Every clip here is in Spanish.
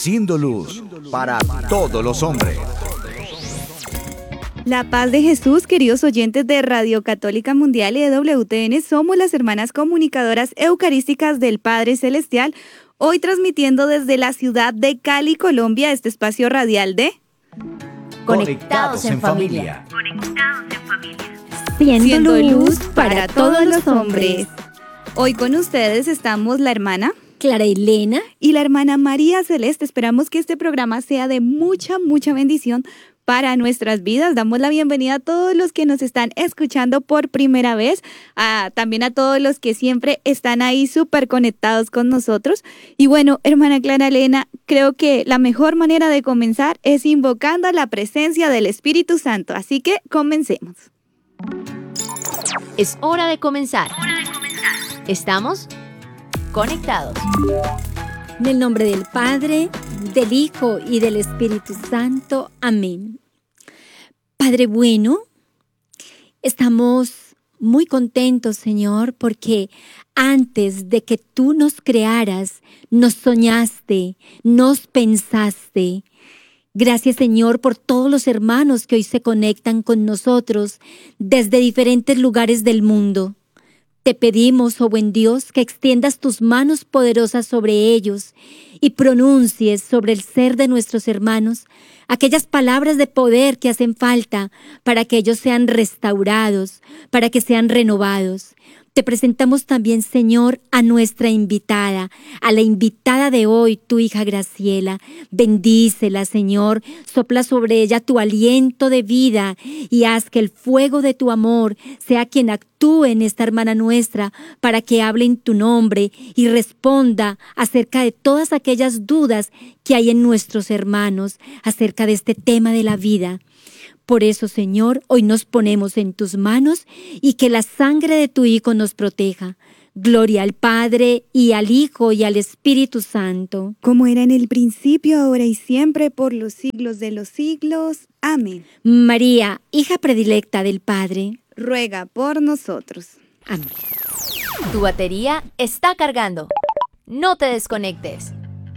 siendo luz para todos los hombres. La paz de Jesús, queridos oyentes de Radio Católica Mundial y de WTN, somos las hermanas comunicadoras eucarísticas del Padre Celestial, hoy transmitiendo desde la ciudad de Cali, Colombia, este espacio radial de Conectados en familia. Siendo luz para todos los hombres. Hoy con ustedes estamos la hermana Clara Elena y la hermana María Celeste. Esperamos que este programa sea de mucha bendición para nuestras vidas. Damos la bienvenida a todos los que nos están escuchando por primera vez, también a todos los que siempre están ahí súper conectados con nosotros. Y bueno, hermana Clara Elena, creo que la mejor manera de comenzar es invocando la presencia del Espíritu Santo. Así que comencemos. Es hora de comenzar. Estamos conectados. En el nombre del Padre, del Hijo y del Espíritu Santo. Amén. Padre bueno, estamos muy contentos, Señor, porque antes de que tú nos crearas, nos soñaste, nos pensaste. Gracias, Señor, por todos los hermanos que hoy se conectan con nosotros desde diferentes lugares del mundo. Te pedimos, oh buen Dios, que extiendas tus manos poderosas sobre ellos y pronuncies sobre el ser de nuestros hermanos aquellas palabras de poder que hacen falta para que ellos sean restaurados, para que sean renovados. Te presentamos también, Señor, a nuestra invitada, a la invitada de hoy, tu hija Graciela. Bendícela, Señor, sopla sobre ella tu aliento de vida y haz que el fuego de tu amor sea quien actúe en esta hermana nuestra para que hable en tu nombre y responda acerca de todas aquellas dudas que hay en nuestros hermanos acerca de este tema de la vida. Por eso, Señor, hoy nos ponemos en tus manos y que la sangre de tu Hijo nos proteja. Gloria al Padre, y al Hijo, y al Espíritu Santo. Como era en el principio, ahora y siempre, por los siglos de los siglos. Amén. María, hija predilecta del Padre, ruega por nosotros. Amén. Tu batería está cargando. No te desconectes.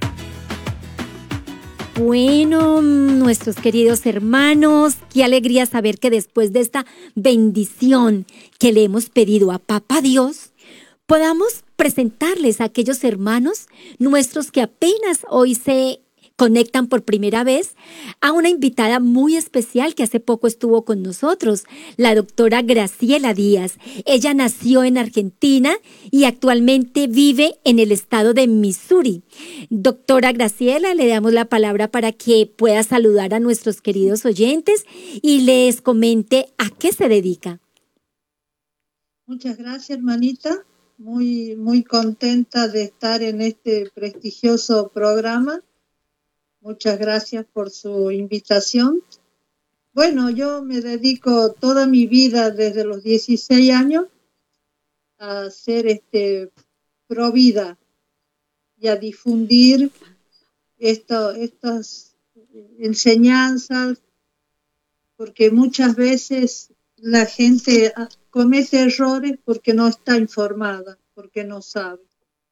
Bueno, nuestros queridos hermanos, qué alegría saber que después de esta bendición que le hemos pedido a Papá Dios, podamos presentarles a aquellos hermanos nuestros que apenas hoy se conectan por primera vez a una invitada muy especial que hace poco estuvo con nosotros, la doctora Graciela Díaz. Ella nació en Argentina y actualmente vive en el estado de Missouri. Doctora Graciela, le damos la palabra para que pueda saludar a nuestros queridos oyentes y les comente a qué se dedica. Muchas gracias, hermanita. Muy contenta de estar en este prestigioso programa. Muchas gracias por su invitación. Bueno, yo me dedico toda mi vida desde los 16 años a ser provida y a difundir estas enseñanzas, porque muchas veces la gente comete errores porque no está informada, porque no sabe.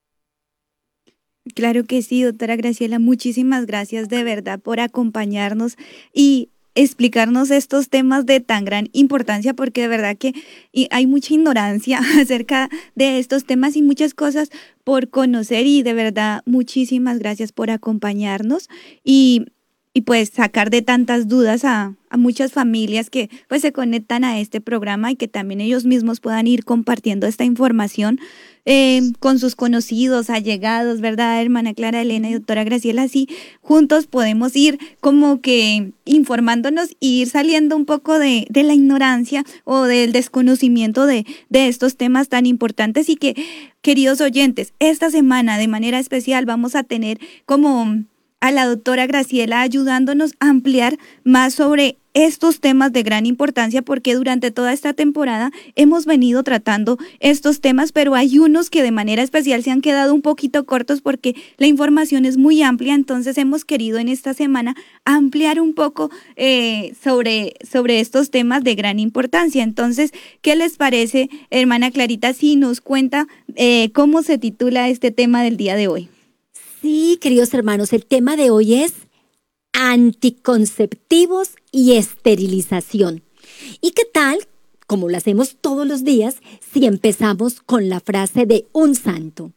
Claro que sí, doctora Graciela, muchísimas gracias de verdad por acompañarnos y explicarnos estos temas de tan gran importancia, porque de verdad que hay mucha ignorancia acerca de estos temas y muchas cosas por conocer, y de verdad muchísimas gracias por acompañarnos y pues sacar de tantas dudas a muchas familias que pues se conectan a este programa, y que también ellos mismos puedan ir compartiendo esta información con sus conocidos, allegados, ¿verdad, hermana Clara Elena y doctora Graciela? Así juntos podemos ir como que informándonos y ir saliendo un poco de la ignorancia o del desconocimiento de estos temas tan importantes. Y que, queridos oyentes, esta semana de manera especial vamos a tener como a la doctora Graciela ayudándonos a ampliar más sobre estos temas de gran importancia, porque durante toda esta temporada hemos venido tratando estos temas, pero hay unos que de manera especial se han quedado un poquito cortos porque la información es muy amplia. Entonces hemos querido en esta semana ampliar un poco sobre estos temas de gran importancia. Entonces, ¿qué les parece, hermana Clarita, si nos cuenta cómo se titula este tema del día de hoy? Sí, queridos hermanos, el tema de hoy es anticonceptivos y esterilización. ¿Y qué tal, como lo hacemos todos los días, si empezamos con la frase de un santo?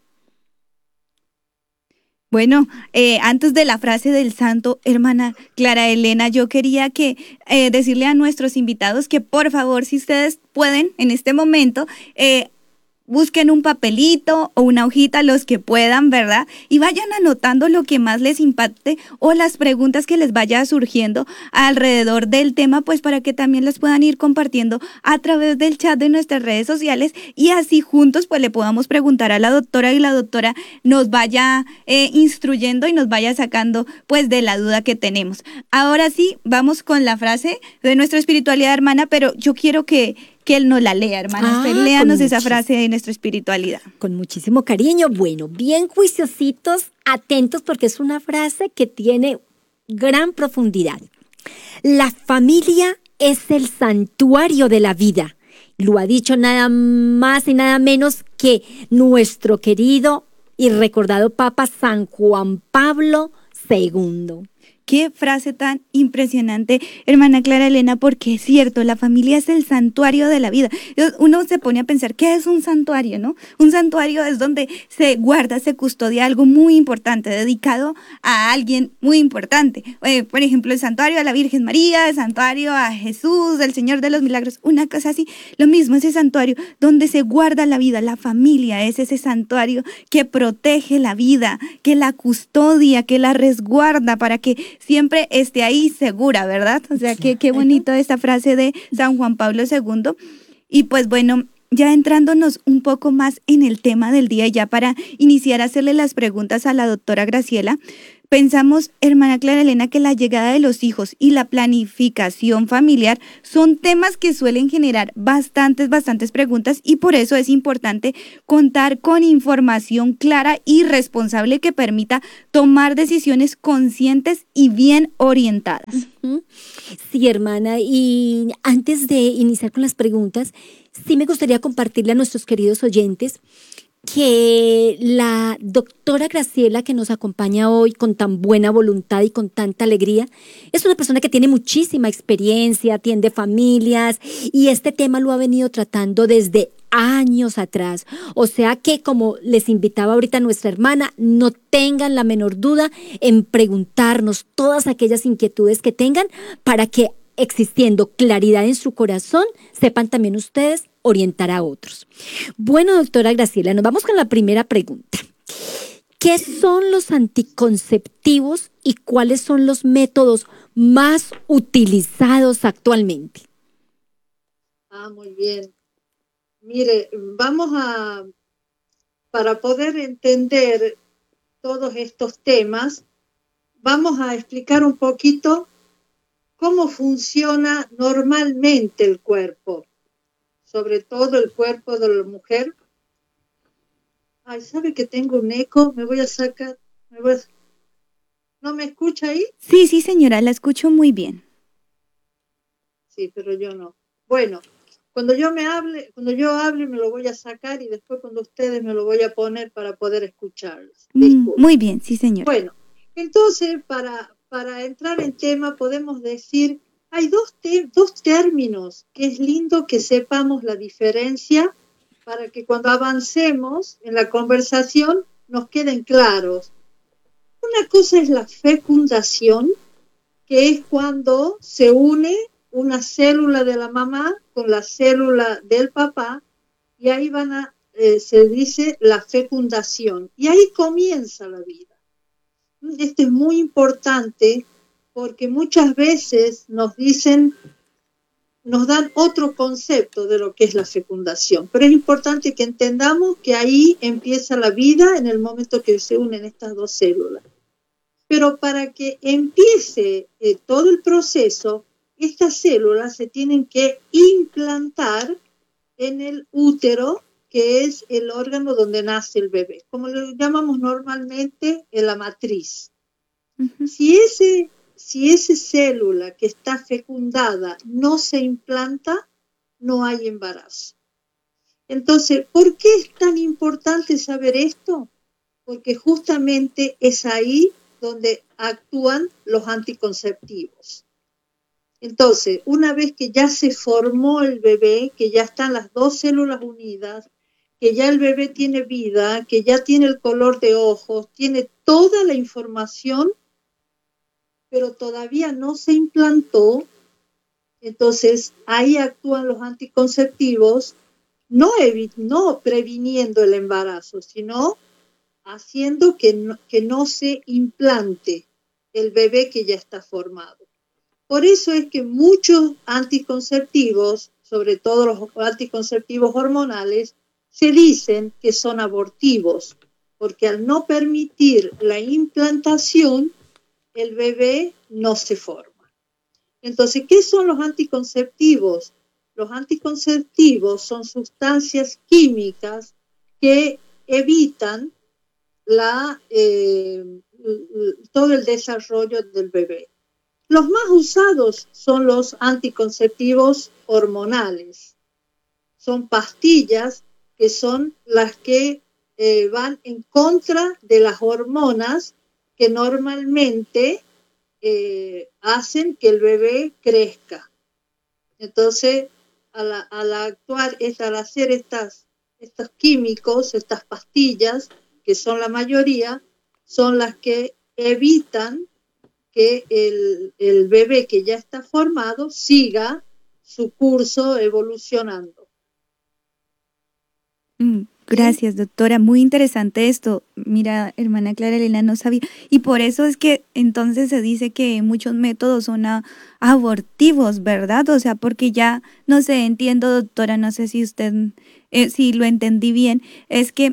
Bueno, antes de la frase del santo, hermana Clara Elena, yo quería decirle a nuestros invitados que por favor, si ustedes pueden en este momento, busquen un papelito o una hojita, los que puedan, ¿verdad? Y vayan anotando lo que más les impacte o las preguntas que les vaya surgiendo alrededor del tema, pues para que también las puedan ir compartiendo a través del chat de nuestras redes sociales y así juntos pues le podamos preguntar a la doctora y la doctora nos vaya instruyendo y nos vaya sacando pues de la duda que tenemos. Ahora sí, vamos con la frase de nuestra espiritualidad, hermana, pero yo quiero que él nos la lea, hermana. Usted léanos esa frase de nuestra espiritualidad. Con muchísimo cariño. Bueno, bien juiciositos, atentos, porque es una frase que tiene gran profundidad. La familia es el santuario de la vida. Lo ha dicho nada más y nada menos que nuestro querido y recordado Papa San Juan Pablo II. Qué frase tan impresionante, hermana Clara Elena, porque es cierto, la familia es el santuario de la vida. Uno se pone a pensar, ¿qué es un santuario, no? Un santuario es donde se guarda, se custodia algo muy importante, dedicado a alguien muy importante. Por ejemplo, el santuario a la Virgen María, el santuario a Jesús, el Señor de los Milagros, una cosa así. Lo mismo, ese santuario donde se guarda la vida, la familia es ese santuario que protege la vida, que la custodia, que la resguarda para que siempre esté ahí segura, ¿verdad? O sea, qué bonito esta frase de San Juan Pablo II. Y pues bueno, ya entrándonos un poco más en el tema del día, ya para iniciar a hacerle las preguntas a la doctora Graciela, pensamos, hermana Clara Elena, que la llegada de los hijos y la planificación familiar son temas que suelen generar bastantes preguntas y por eso es importante contar con información clara y responsable que permita tomar decisiones conscientes y bien orientadas. Sí, hermana, y antes de iniciar con las preguntas, sí me gustaría compartirle a nuestros queridos oyentes que la doctora Graciela, que nos acompaña hoy con tan buena voluntad y con tanta alegría, es una persona que tiene muchísima experiencia, atiende familias y este tema lo ha venido tratando desde años atrás. O sea que, como les invitaba ahorita nuestra hermana, no tengan la menor duda en preguntarnos todas aquellas inquietudes que tengan para que, existiendo claridad en su corazón, sepan también ustedes orientar a otros. Bueno, doctora Graciela, nos vamos con la primera pregunta. ¿Qué son los anticonceptivos y cuáles son los métodos más utilizados actualmente? Muy bien. Mire, para poder entender todos estos temas, vamos a explicar un poquito cómo funciona normalmente el cuerpo, sobre todo el cuerpo de la mujer. Ay, ¿sabe que tengo un eco? Me voy a sacar. ¿No me escucha ahí? Sí, señora, la escucho muy bien. Sí, pero yo no. Bueno, cuando yo hable me lo voy a sacar y después cuando ustedes me lo voy a poner para poder escucharlos. Muy bien, sí, señora. Bueno, entonces para entrar en tema podemos decir, hay dos términos que es lindo que sepamos la diferencia para que cuando avancemos en la conversación nos queden claros. Una cosa es la fecundación, que es cuando se une una célula de la mamá con la célula del papá y ahí se dice la fecundación y ahí comienza la vida. Esto es muy importante porque muchas veces nos dan otro concepto de lo que es la fecundación, pero es importante que entendamos que ahí empieza la vida en el momento que se unen estas dos células. Pero para que empiece todo el proceso, estas células se tienen que implantar en el útero, que es el órgano donde nace el bebé, como lo llamamos normalmente en la matriz. Uh-huh. Si esa célula que está fecundada no se implanta, no hay embarazo. Entonces, ¿por qué es tan importante saber esto? porque justamente es ahí donde actúan los anticonceptivos. Entonces, una vez que ya se formó el bebé, que ya están las dos células unidas, que ya el bebé tiene vida, que ya tiene el color de ojos, tiene toda la información, pero todavía no se implantó, entonces ahí actúan los anticonceptivos, no previniendo el embarazo, sino haciendo que no se implante el bebé que ya está formado. Por eso es que muchos anticonceptivos, sobre todo los anticonceptivos hormonales, se dicen que son abortivos, porque al no permitir la implantación, el bebé no se forma. Entonces, ¿qué son los anticonceptivos? Los anticonceptivos son sustancias químicas que evitan todo el desarrollo del bebé. Los más usados son los anticonceptivos hormonales. Son pastillas que son las que van en contra de las hormonas que normalmente hacen que el bebé crezca. Entonces, al hacer estos químicos, estas pastillas, que son la mayoría, son las que evitan que el bebé que ya está formado siga su curso evolucionando. Gracias, doctora. Muy interesante esto. Mira, hermana Clara Elena, no sabía. Y por eso es que entonces se dice que muchos métodos son abortivos, ¿verdad? O sea, porque ya, no sé, entiendo, doctora, no sé si usted, si lo entendí bien, es que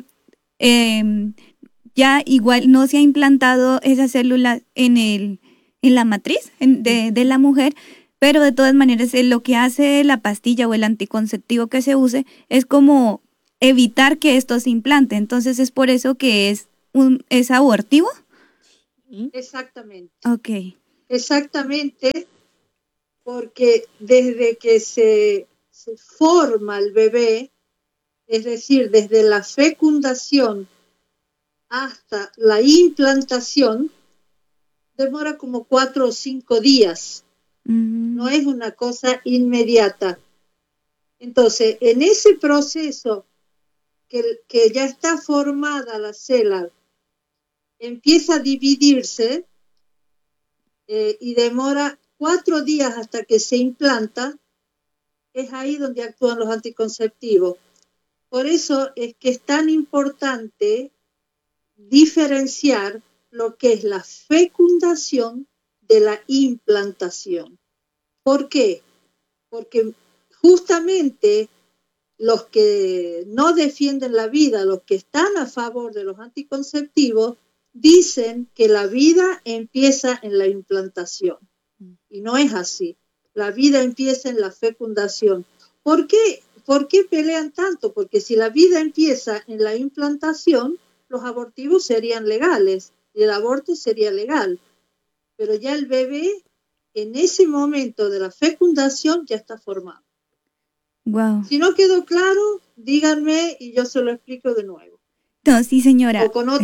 ya igual no se ha implantado esa célula en la matriz de la mujer, pero de todas maneras lo que hace la pastilla o el anticonceptivo que se use es como evitar que esto se implante. Entonces es por eso que es abortivo. Exactamente. Ok. Exactamente, porque desde que se forma el bebé, es decir, desde la fecundación hasta la implantación, demora como 4 o 5 días. No es una cosa inmediata. Entonces, en ese proceso que ya está formada la célula, empieza a dividirse y demora 4 días hasta que se implanta, es ahí donde actúan los anticonceptivos. Por eso es que es tan importante diferenciar lo que es la fecundación de la implantación. ¿Por qué? Porque justamente los que no defienden la vida, los que están a favor de los anticonceptivos, dicen que la vida empieza en la implantación. Y no es así. La vida empieza en la fecundación. ¿Por qué pelean tanto? Porque si la vida empieza en la implantación, los abortivos serían legales y el aborto sería legal. Pero ya el bebé, en ese momento de la fecundación, ya está formado. Wow. Si no quedó claro, díganme y yo se lo explico de nuevo. No, sí, señora. O con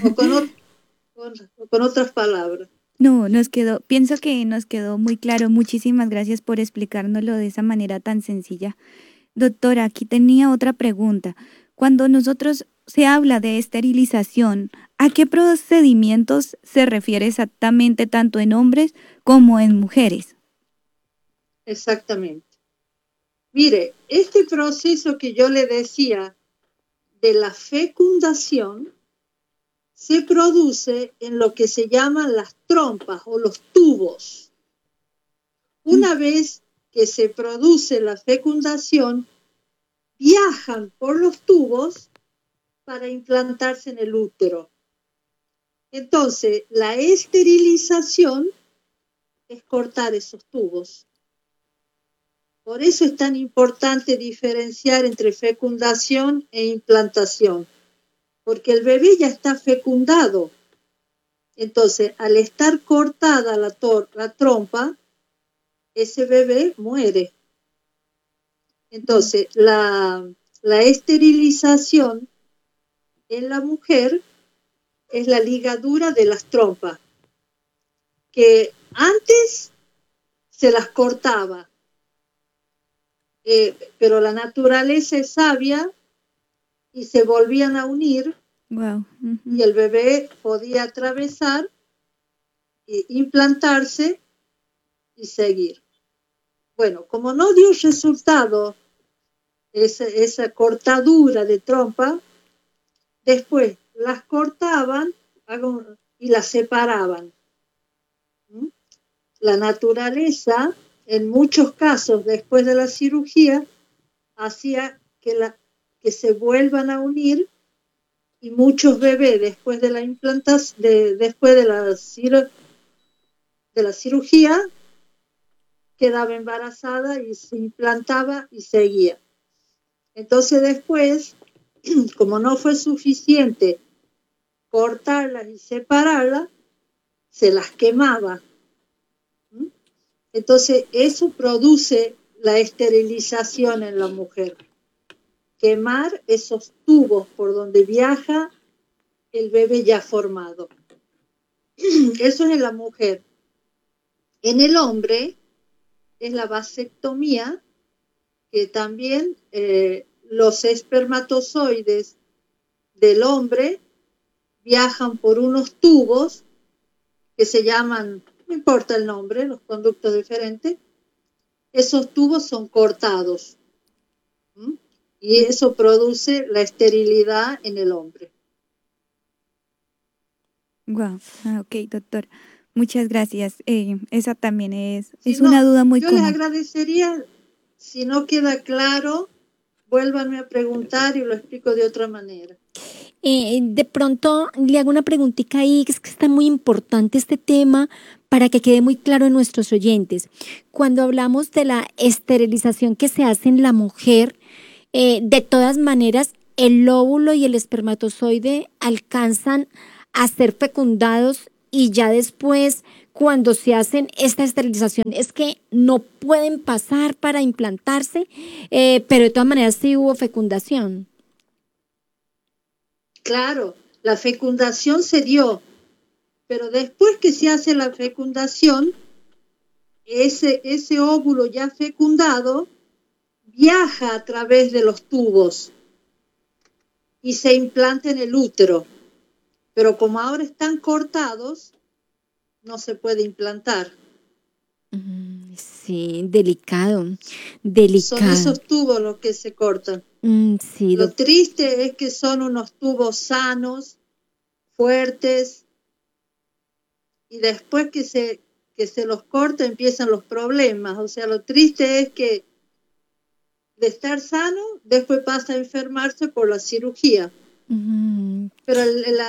otras palabras. No, pienso que nos quedó muy claro. Muchísimas gracias por explicárnoslo de esa manera tan sencilla. Doctora, aquí tenía otra pregunta. Cuando se habla de esterilización, ¿a qué procedimientos se refiere exactamente tanto en hombres como en mujeres? Exactamente. Mire, este proceso que yo le decía de la fecundación se produce en lo que se llaman las trompas o los tubos. Una vez que se produce la fecundación, viajan por los tubos para implantarse en el útero. Entonces, la esterilización es cortar esos tubos. Por eso es tan importante diferenciar entre fecundación e implantación, porque el bebé ya está fecundado. Entonces, al estar cortada la trompa, ese bebé muere. Entonces, la esterilización en la mujer es la ligadura de las trompas, que antes se las cortaba, pero la naturaleza es sabia y se volvían a unir. Wow. Y el bebé podía atravesar, implantarse y seguir. Bueno, como no dio resultado esa cortadura de trompa, después las cortaban y las separaban. La naturaleza, en muchos casos, después de la cirugía, hacía que se vuelvan a unir, y muchos bebés después de la después de la cirugía, quedaba embarazada y se implantaba y seguía. Entonces después, como no fue suficiente cortarlas y separarlas, se las quemaba. Entonces eso produce la esterilización en la mujer. Quemar esos tubos por donde viaja el bebé ya formado. Eso es en la mujer. En el hombre es la vasectomía, que también los espermatozoides del hombre viajan por unos tubos que se llaman, no importa el nombre, los conductos diferentes. Esos tubos son cortados. Y eso produce la esterilidad en el hombre. Wow. Ok, doctor. Muchas gracias. Esa también es No, una duda muy yo les común. agradecería, si no queda claro, vuélvanme a preguntar y lo explico de otra manera. De pronto le hago una preguntita ahí, que es que está muy importante este tema para que quede muy claro en nuestros oyentes. Cuando hablamos de la esterilización que se hace en la mujer, de todas maneras, el óvulo y el espermatozoide alcanzan a ser fecundados y ya después, cuando se hacen esta esterilización, es que no pueden pasar para implantarse, pero de todas maneras sí hubo fecundación. Claro, la fecundación se dio, pero después que se hace la fecundación, ese óvulo ya fecundado viaja a través de los tubos y se implanta en el útero. Pero como ahora están cortados, no se puede implantar. Sí, delicado. Son esos tubos los que se cortan. Sí, Lo triste es que son unos tubos sanos, fuertes, y después que se los corta empiezan los problemas. O sea, lo triste es que de estar sano, después pasa a enfermarse por la cirugía. Pero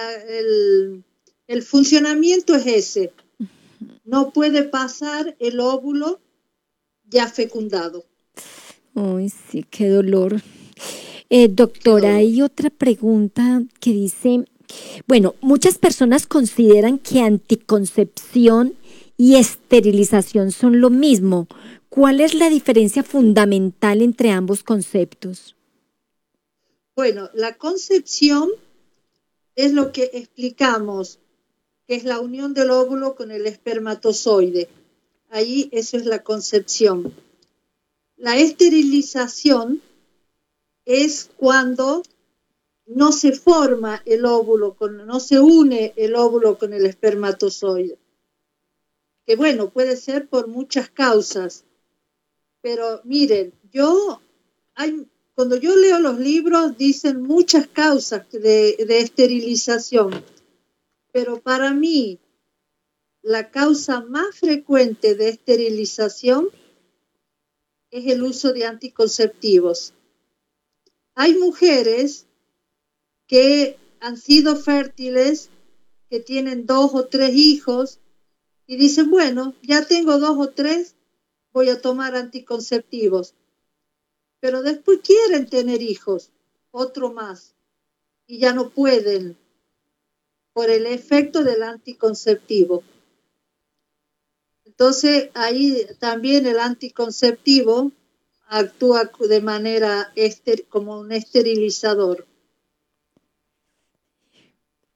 el funcionamiento es ese. No puede pasar el óvulo ya fecundado. Ay, sí, qué dolor. Doctora, hay otra pregunta que dice, bueno, muchas personas consideran que anticoncepción y esterilización son lo mismo. ¿Cuál es la diferencia fundamental entre ambos conceptos? Bueno, la concepción es lo que explicamos, que es la unión del óvulo con el espermatozoide. Ahí eso es la concepción. La esterilización es cuando no se forma el óvulo, no se une el óvulo con el espermatozoide. Que bueno, puede ser por muchas causas. Pero miren, cuando yo leo los libros dicen muchas causas de esterilización. Pero para mí, la causa más frecuente de esterilización es el uso de anticonceptivos. Hay mujeres que han sido fértiles, que tienen 2 o 3 hijos, y dicen, bueno, ya tengo 2 o 3, voy a tomar anticonceptivos. Pero después quieren tener hijos, otro más, y ya no pueden por el efecto del anticonceptivo. Entonces, ahí también el anticonceptivo actúa de manera como un esterilizador.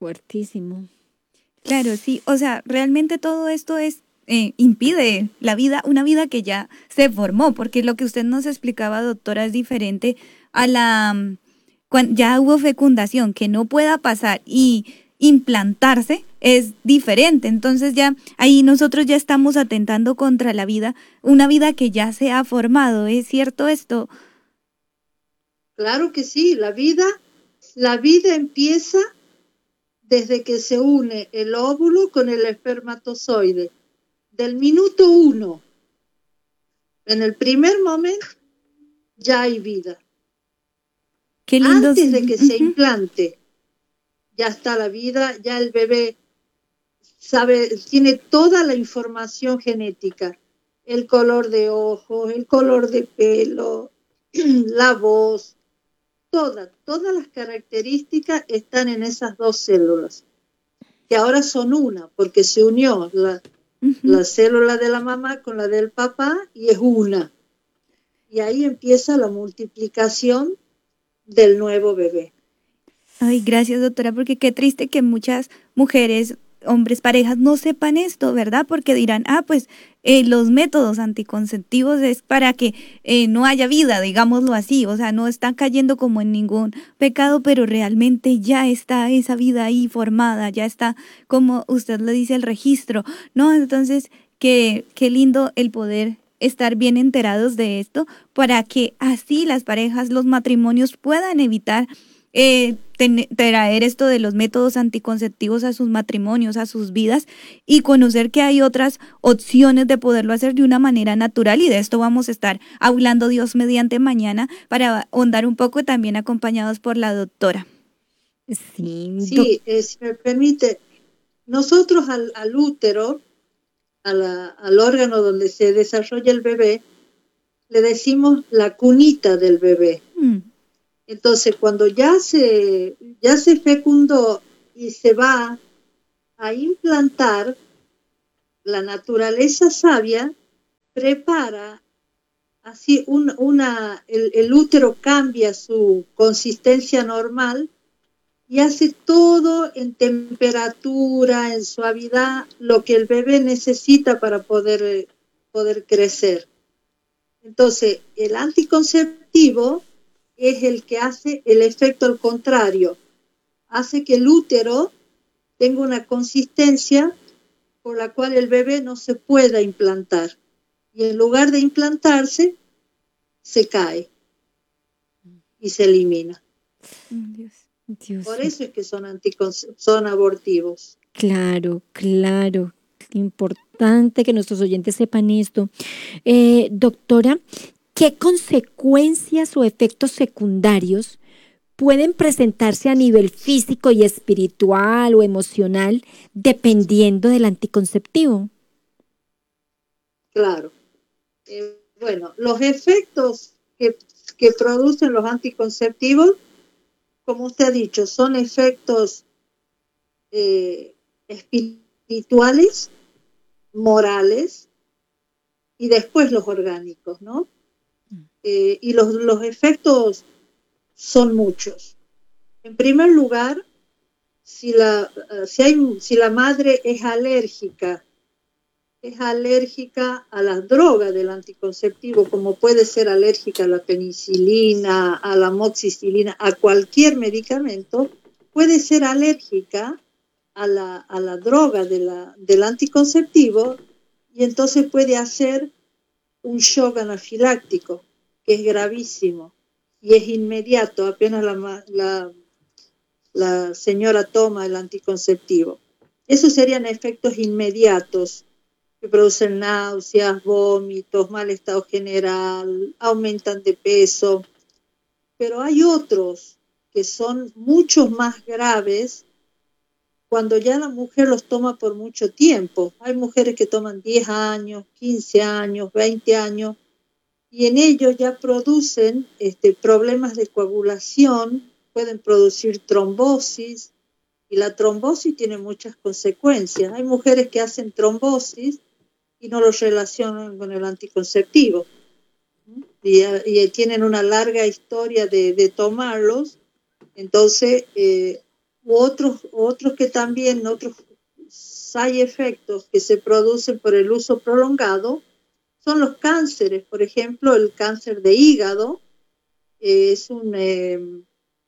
Fuertísimo. Claro, sí, o sea, realmente todo esto impide la vida, una vida que ya se formó, porque lo que usted nos explicaba, doctora, es diferente a cuando ya hubo fecundación, que no pueda pasar y implantarse es diferente. Entonces ya ahí nosotros ya estamos atentando contra la vida, una vida que ya se ha formado. ¿Es cierto esto? Claro que sí, la vida empieza desde que se une el óvulo con el espermatozoide. Del minuto 1, en el primer momento, ya hay vida. Qué lindo. Antes de que se implante, ya está la vida, ya el bebé tiene toda la información genética, el color de ojos, el color de pelo, la voz, todas las características están en esas 2 células, que ahora son una, porque se unió la célula de la mamá con la del papá y es una. Y ahí empieza la multiplicación del nuevo bebé. Ay, gracias, doctora, porque qué triste que muchas mujeres, hombres, parejas no sepan esto, ¿verdad? Porque dirán, pues los métodos anticonceptivos es para que no haya vida, digámoslo así, o sea, no están cayendo como en ningún pecado, pero realmente ya está esa vida ahí formada, ya está, como usted le dice, el registro, ¿no? Entonces, qué lindo el poder estar bien enterados de esto para que así las parejas, los matrimonios puedan evitar traer esto de los métodos anticonceptivos a sus matrimonios, a sus vidas, y conocer que hay otras opciones de poderlo hacer de una manera natural, y de esto vamos a estar hablando Dios mediante mañana para ahondar un poco, también acompañados por la doctora. Sí, si me permite, nosotros al útero, al órgano donde se desarrolla el bebé, le decimos la cunita del bebé. Entonces, cuando ya se fecundó y se va a implantar, la naturaleza sabia prepara así el útero cambia su consistencia normal y hace todo en temperatura, en suavidad, lo que el bebé necesita para poder crecer. Entonces, el anticonceptivo es el que hace el efecto al contrario, hace que el útero tenga una consistencia por la cual el bebé no se pueda implantar, y en lugar de implantarse, se cae y se elimina. Dios. Por eso es que son abortivos. Claro. Importante que nuestros oyentes sepan esto. Doctora, ¿qué consecuencias o efectos secundarios pueden presentarse a nivel físico y espiritual o emocional dependiendo del anticonceptivo? Claro. Bueno, los efectos que producen los anticonceptivos, como usted ha dicho, son efectos espirituales, morales y después los orgánicos, ¿no? Y los efectos son muchos. En primer lugar, si la madre es alérgica a las drogas del anticonceptivo, como puede ser alérgica a la penicilina, a la amoxicilina, a cualquier medicamento, puede ser alérgica a la droga del anticonceptivo, y entonces puede hacer un shock anafiláctico, que es gravísimo y es inmediato, apenas la señora toma el anticonceptivo. Esos serían efectos inmediatos que producen náuseas, vómitos, mal estado general, aumentan de peso. Pero hay otros que son mucho más graves cuando ya la mujer los toma por mucho tiempo. Hay mujeres que toman 10 años, 15 años, 20 años, y en ellos ya producen problemas de coagulación, pueden producir trombosis, y la trombosis tiene muchas consecuencias. Hay mujeres que hacen trombosis y no los relacionan con el anticonceptivo, y tienen una larga historia de tomarlos. Entonces otros que también, otros side efectos que se producen por el uso prolongado son los cánceres. Por ejemplo, el cáncer de hígado es un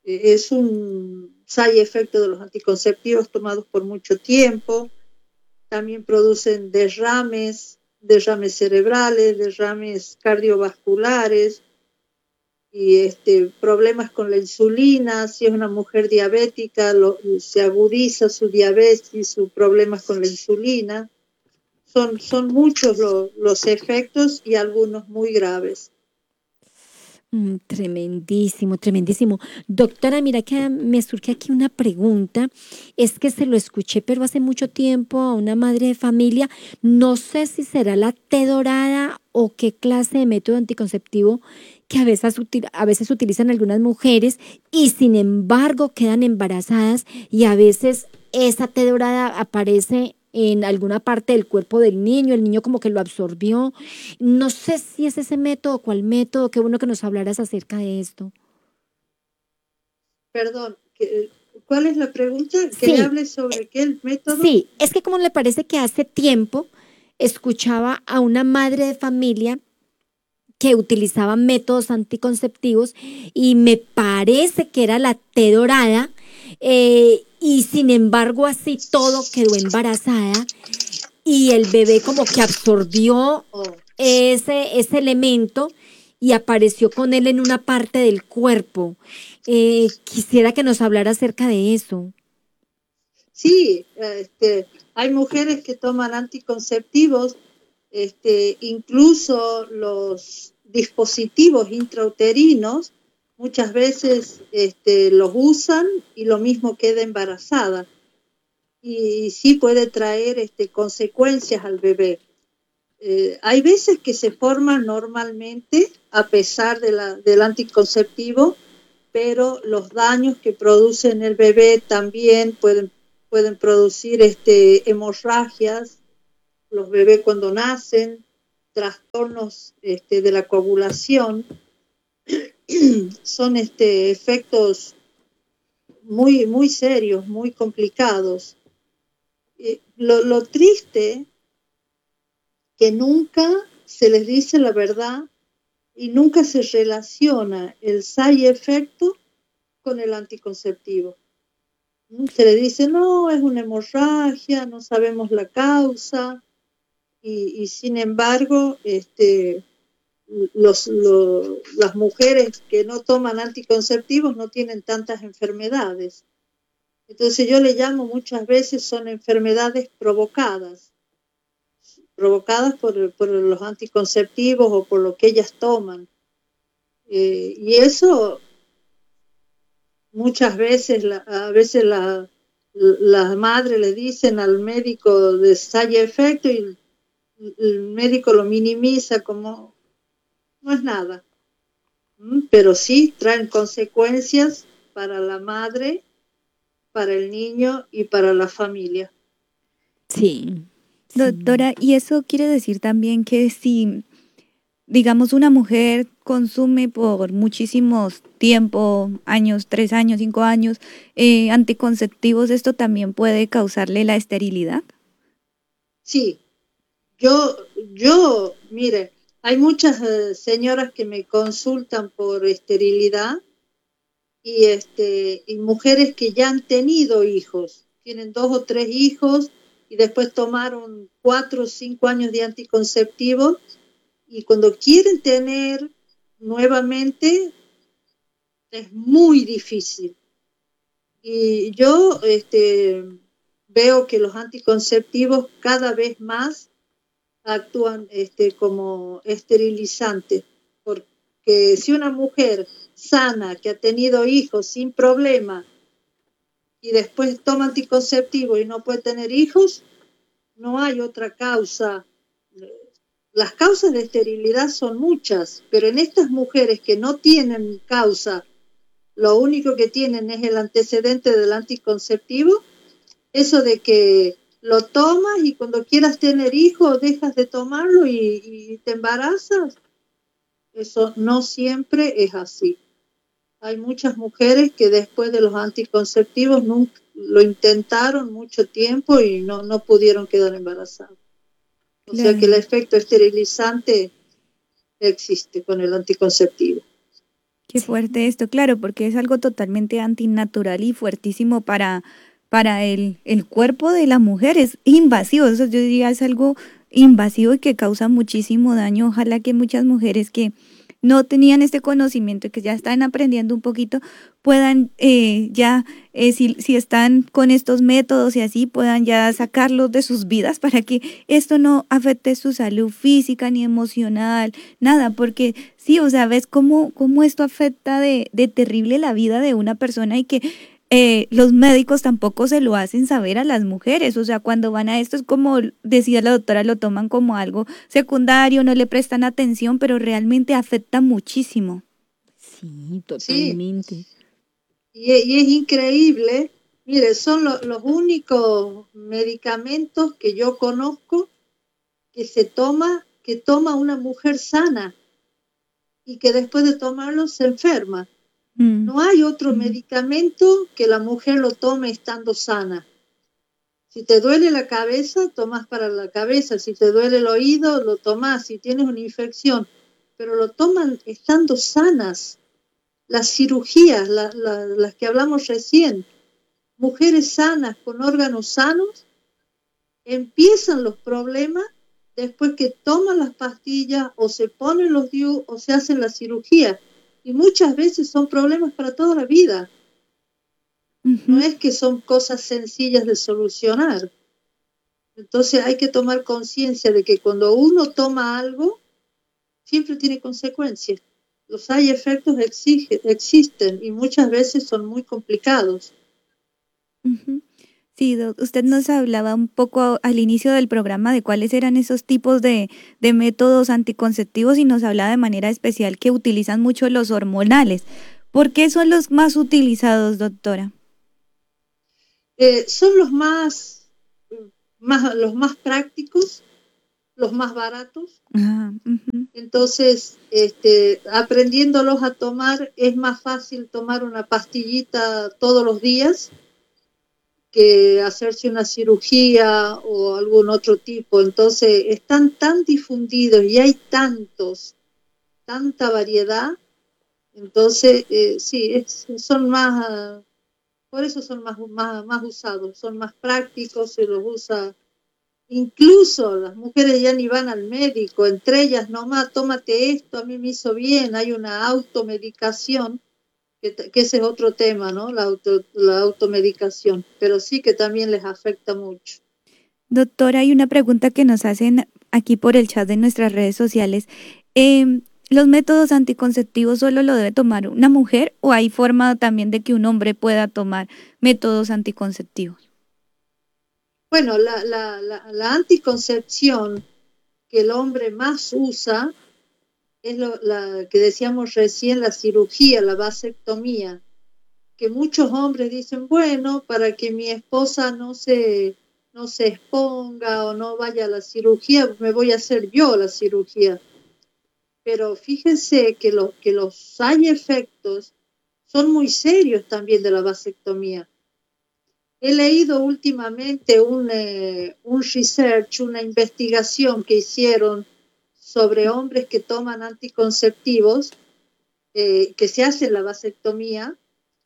side efecto de los anticonceptivos tomados por mucho tiempo. También producen derrames cerebrales, derrames cardiovasculares y problemas con la insulina. Si es una mujer diabética, se agudiza su diabetes, sus problemas con la insulina. Son muchos los efectos y algunos muy graves. Tremendísimo, tremendísimo. Doctora, mira que me surge aquí una pregunta. Es que se lo escuché, pero hace mucho tiempo a una madre de familia. No sé si será la T dorada o qué clase de método anticonceptivo que a veces utilizan algunas mujeres y sin embargo quedan embarazadas y a veces esa T dorada aparece en alguna parte del cuerpo del niño, el niño como que lo absorbió. No sé si es ese método o cuál método, qué bueno que nos hablaras acerca de esto. Perdón, ¿cuál es la pregunta? ¿Que le hable sobre qué el método? Sí, es que como le parece que hace tiempo escuchaba a una madre de familia que utilizaba métodos anticonceptivos y me parece que era la T dorada, y sin embargo así todo quedó embarazada y el bebé como que absorbió ese elemento y apareció con él en una parte del cuerpo. Quisiera que nos hablara acerca de eso. Sí, hay mujeres que toman anticonceptivos, incluso los dispositivos intrauterinos, muchas veces los usan y lo mismo queda embarazada. Y sí puede traer consecuencias al bebé. Hay veces que se forman normalmente a pesar del anticonceptivo, pero los daños que produce en el bebé también pueden producir hemorragias, los bebés cuando nacen, trastornos de la coagulación. Son efectos muy, muy serios, muy complicados. Lo triste que nunca se les dice la verdad y nunca se relaciona el side efecto con el anticonceptivo. Se le dice, no, es una hemorragia, no sabemos la causa, y sin embargo, las mujeres que no toman anticonceptivos no tienen tantas enfermedades. Entonces yo le llamo muchas veces son enfermedades provocadas por los anticonceptivos o por lo que ellas toman. Y eso muchas veces, las madres le dicen al médico de side efecto y el médico lo minimiza como no es nada. Pero sí traen consecuencias para la madre, para el niño y para la familia. Sí. Doctora, ¿y eso quiere decir también que si, digamos, una mujer consume por muchísimos tiempo, años, 3 años, 5 años, anticonceptivos, esto también puede causarle la esterilidad? Sí, mire, hay muchas señoras que me consultan por esterilidad y mujeres que ya han tenido hijos, tienen 2 o 3 hijos y después tomaron 4 o 5 años de anticonceptivos y cuando quieren tener nuevamente es muy difícil. Y yo veo que los anticonceptivos cada vez más actúan como esterilizantes, porque si una mujer sana que ha tenido hijos sin problema y después toma anticonceptivo y no puede tener hijos, no hay otra causa. Las causas de esterilidad son muchas, pero en estas mujeres que no tienen causa, lo único que tienen es el antecedente del anticonceptivo, eso de que lo tomas y cuando quieras tener hijos dejas de tomarlo y te embarazas, eso no siempre es así. Hay muchas mujeres que después de los anticonceptivos lo intentaron mucho tiempo y no pudieron quedar embarazados. O sea que el efecto esterilizante existe con el anticonceptivo. Qué fuerte esto, claro, porque es algo totalmente antinatural y fuertísimo para el cuerpo de la mujer. Es invasivo, eso yo diría es algo invasivo y que causa muchísimo daño. Ojalá que muchas mujeres que no tenían este conocimiento y que ya están aprendiendo un poquito puedan si están con estos métodos y así, puedan ya sacarlos de sus vidas para que esto no afecte su salud física ni emocional, nada, porque sí, o sea, ves cómo esto afecta de terrible la vida de una persona y que los médicos tampoco se lo hacen saber a las mujeres, o sea, cuando van a esto es como decía la doctora, lo toman como algo secundario, no le prestan atención, pero realmente afecta muchísimo. Sí, totalmente. Sí. Y es increíble, mire, son los únicos medicamentos que yo conozco que toma una mujer sana y que después de tomarlo se enferma. No hay otro medicamento que la mujer lo tome estando sana. Si te duele la cabeza, tomas para la cabeza. Si te duele el oído, lo tomas. Si tienes una infección, pero lo toman estando sanas. Las cirugías, las que hablamos recién, mujeres sanas con órganos sanos, empiezan los problemas después que toman las pastillas o se ponen los DIU o se hacen la cirugía. Y muchas veces son problemas para toda la vida. No es que son cosas sencillas de solucionar. Entonces hay que tomar conciencia de que cuando uno toma algo, siempre tiene consecuencias. Los side efectos existen y muchas veces son muy complicados. Sí, usted nos hablaba un poco al inicio del programa de cuáles eran esos tipos de métodos anticonceptivos y nos hablaba de manera especial que utilizan mucho los hormonales. ¿Por qué son los más utilizados, doctora? Son los más prácticos, los más baratos. Entonces, aprendiéndolos a tomar, es más fácil tomar una pastillita todos los días que hacerse una cirugía o algún otro tipo. Entonces, están tan difundidos y hay tanta variedad. Entonces, sí, son más, por eso son más usados, son más prácticos, se los usa. Incluso las mujeres ya ni van al médico, entre ellas nomás, tómate esto, a mí me hizo bien, hay una automedicación, que ese es otro tema, ¿no? La automedicación, pero sí que también les afecta mucho. Doctora, hay una pregunta que nos hacen aquí por el chat de nuestras redes sociales. ¿Los métodos anticonceptivos solo lo debe tomar una mujer o hay forma también de que un hombre pueda tomar métodos anticonceptivos? Bueno, la anticoncepción que el hombre más usa es la que decíamos recién, la cirugía, la vasectomía, que muchos hombres dicen, bueno, para que mi esposa no se exponga o no vaya a la cirugía, me voy a hacer yo la cirugía. Pero fíjense que los side efectos son muy serios también de la vasectomía. He leído últimamente un research, una investigación que hicieron sobre hombres que toman anticonceptivos, que se hacen la vasectomía.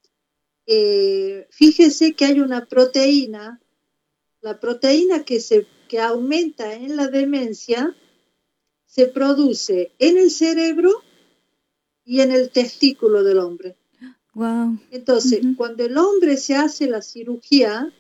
Fíjense que hay una proteína, la proteína que aumenta en la demencia, se produce en el cerebro y en el testículo del hombre. Wow. Entonces, cuando el hombre se hace la cirugía,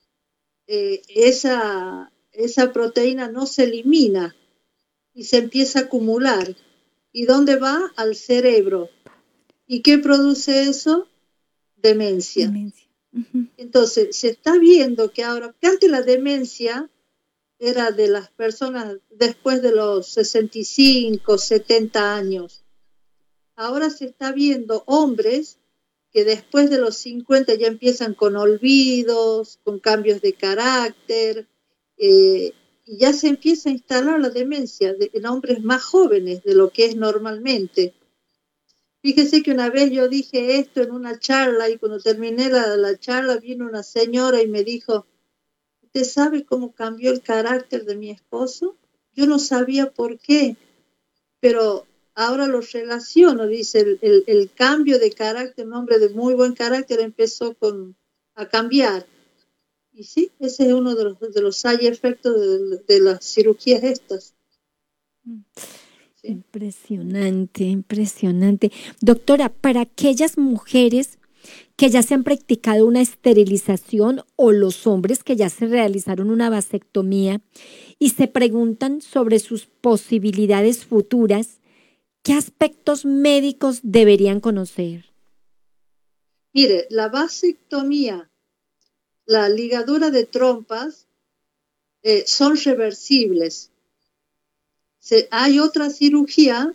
esa proteína no se elimina y se empieza a acumular. ¿Y dónde va? Al cerebro. ¿Y qué produce eso? Demencia. Entonces, se está viendo que ahora, que antes la demencia era de las personas después de los 65, 70 años. Ahora se está viendo hombres que después de los 50 ya empiezan con olvidos, con cambios de carácter, y ya se empieza a instalar la demencia en hombres más jóvenes de lo que es normalmente. Fíjese que una vez yo dije esto en una charla y cuando terminé la charla vino una señora y me dijo, ¿usted sabe cómo cambió el carácter de mi esposo? Yo no sabía por qué, pero ahora lo relaciono, dice, el cambio de carácter, un hombre de muy buen carácter empezó a cambiar. Y sí, ese es uno de los side efectos de las cirugías estas. ¿Sí? Impresionante, impresionante. Doctora, para aquellas mujeres que ya se han practicado una esterilización o los hombres que ya se realizaron una vasectomía y se preguntan sobre sus posibilidades futuras, ¿qué aspectos médicos deberían conocer? Mire, la vasectomía, la ligadura de trompas son reversibles. Hay otra cirugía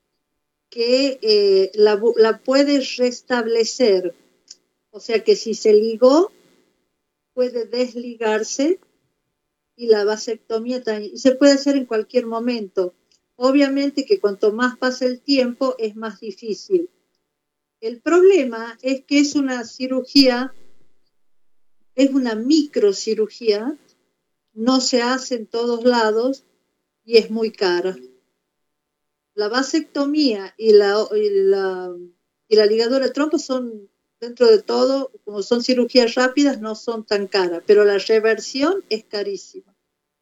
que la puede restablecer. O sea que si se ligó, puede desligarse y la vasectomía también. Se puede hacer en cualquier momento. Obviamente que cuanto más pasa el tiempo, es más difícil. El problema es que es una cirugía, es una microcirugía, no se hace en todos lados y es muy cara. La vasectomía y la ligadura de trompas son, dentro de todo, como son cirugías rápidas, no son tan caras, pero la reversión es carísima.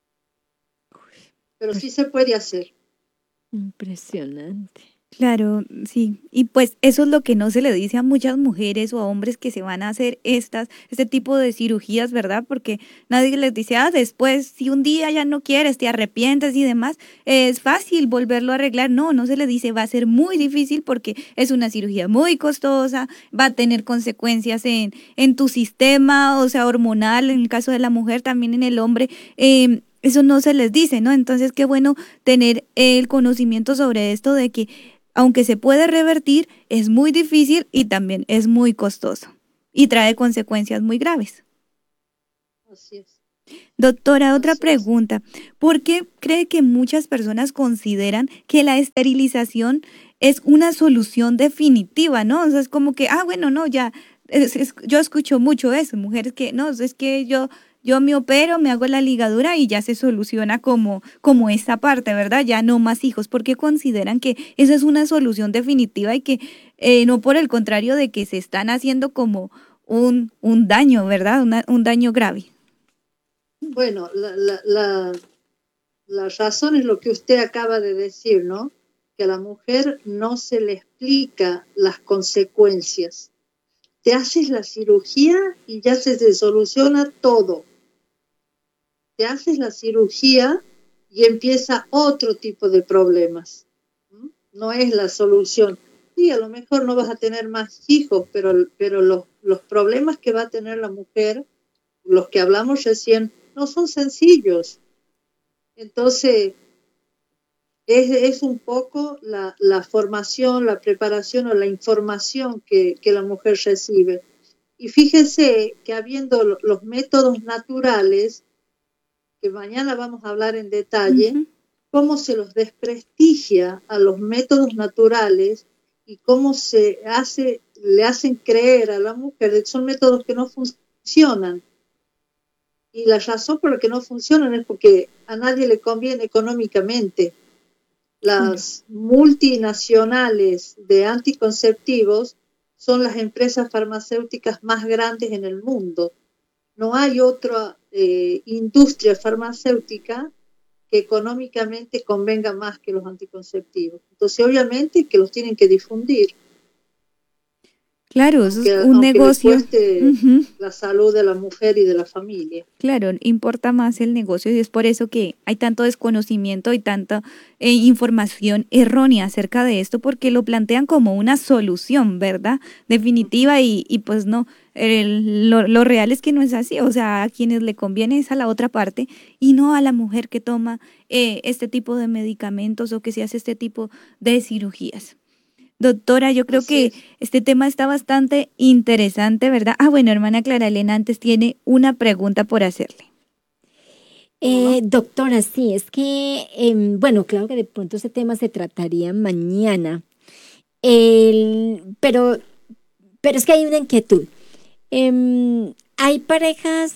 Pero sí se puede hacer. Impresionante. Claro, sí. Y pues eso es lo que no se le dice a muchas mujeres o a hombres que se van a hacer este tipo de cirugías, ¿verdad? Porque nadie les dice, después, si un día ya no quieres, te arrepientes y demás, es fácil volverlo a arreglar. No se le dice, va a ser muy difícil porque es una cirugía muy costosa, va a tener consecuencias en tu sistema, o sea, hormonal, en el caso de la mujer, también en el hombre. Eso no se les dice, ¿no? Entonces, qué bueno tener el conocimiento sobre esto de que aunque se puede revertir, es muy difícil y también es muy costoso y trae consecuencias muy graves. Así es. Doctora, otra pregunta. ¿Por qué cree que muchas personas consideran que la esterilización es una solución definitiva, ¿no? O sea, es como que, bueno, no, ya, yo escucho mucho eso, mujeres que, no, es que yo me opero, me hago la ligadura y ya se soluciona como esa parte, ¿verdad? Ya no más hijos. ¿Por qué consideran que esa es una solución definitiva y que no por el contrario de que se están haciendo como un daño, ¿verdad? Un daño grave. Bueno, la razón es lo que usted acaba de decir, ¿no? Que a la mujer no se le explica las consecuencias. Te haces la cirugía y ya se soluciona todo. Te haces la cirugía y empieza otro tipo de problemas. No es la solución. Sí, a lo mejor no vas a tener más hijos, pero los problemas que va a tener la mujer, los que hablamos recién, no son sencillos. Entonces, es un poco la formación, la preparación o la información que la mujer recibe. Y fíjese que habiendo los métodos naturales, que mañana vamos a hablar en detalle, cómo se los desprestigia a los métodos naturales y cómo le hacen creer a la mujer que son métodos que no funcionan. Y la razón por la que no funcionan es porque a nadie le conviene económicamente. Las multinacionales de anticonceptivos son las empresas farmacéuticas más grandes en el mundo. No hay otra industria farmacéutica que económicamente convenga más que los anticonceptivos. Entonces, obviamente, que los tienen que difundir. Claro, eso es un negocio. Cueste la salud de la mujer y de la familia. Claro, importa más el negocio y es por eso que hay tanto desconocimiento y tanta información errónea acerca de esto, porque lo plantean como una solución, ¿verdad? Definitiva y pues no, lo real es que no es así, o sea, a quienes le conviene es a la otra parte y no a la mujer que toma este tipo de medicamentos o que se hace este tipo de cirugías. Doctora, yo creo que este tema está bastante interesante, ¿verdad? Bueno, hermana Clara Elena antes tiene una pregunta por hacerle. Doctora, sí, es que, bueno, claro que de pronto ese tema se trataría mañana. Pero es que hay una inquietud. Hay parejas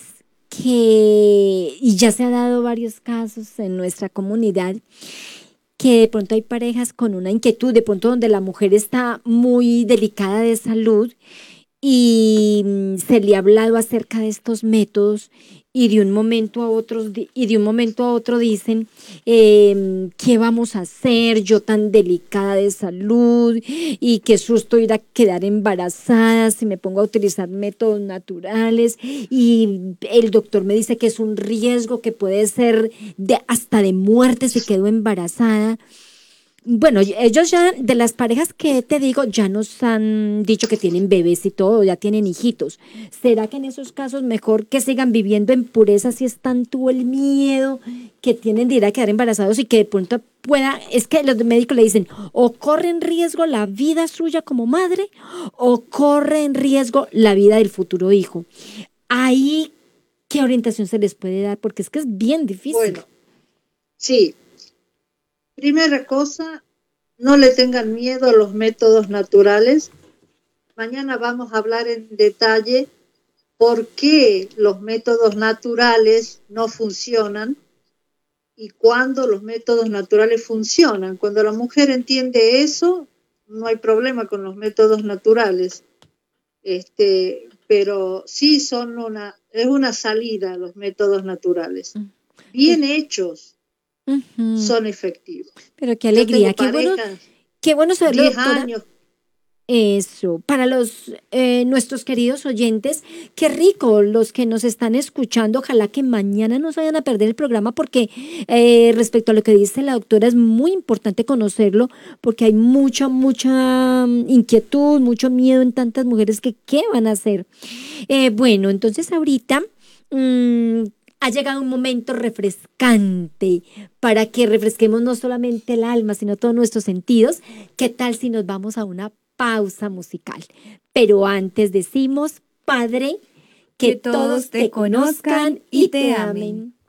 y ya se ha dado varios casos en nuestra comunidad, que de pronto hay parejas con una inquietud, de pronto donde la mujer está muy delicada de salud y se le ha hablado acerca de estos métodos y de un momento a otro dicen, ¿qué vamos a hacer? Yo tan delicada de salud y qué susto ir a quedar embarazada si me pongo a utilizar métodos naturales, y el doctor me dice que es un riesgo que puede ser hasta de muerte si quedo embarazada. Bueno, ellos ya, de las parejas que te digo, ya nos han dicho que tienen bebés y todo, ya tienen hijitos. ¿Será que en esos casos mejor que sigan viviendo en pureza si es tanto el miedo que tienen de ir a quedar embarazados y que de pronto es que los médicos le dicen, o corre en riesgo la vida suya como madre, o corre en riesgo la vida del futuro hijo? Ahí, ¿qué orientación se les puede dar? Porque es que es bien difícil. Bueno, sí. Primera cosa, no le tengan miedo a los métodos naturales. Mañana vamos a hablar en detalle por qué los métodos naturales no funcionan y cuándo los métodos naturales funcionan. Cuando la mujer entiende eso, no hay problema con los métodos naturales. Pero sí es una salida los métodos naturales. Bien hechos. Son efectivos. Pero qué alegría, qué bueno saberlo, 10 doctora. años. Eso, para nuestros queridos oyentes, qué rico los que nos están escuchando. Ojalá que mañana no se vayan a perder el programa porque respecto a lo que dice la doctora es muy importante conocerlo porque hay mucha inquietud, mucho miedo en tantas mujeres que qué van a hacer. Bueno, entonces ahorita ha llegado un momento refrescante para que refresquemos no solamente el alma, sino todos nuestros sentidos. ¿Qué tal si nos vamos a una pausa musical? Pero antes decimos, Padre, que todos te conozcan y te amen.